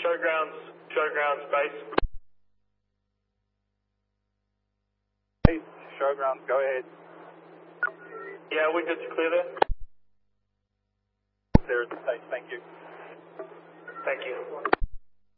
Showgrounds base. Hey, Showgrounds, go ahead. Yeah, we good to clear there? There is the stage, thank you. Thank you.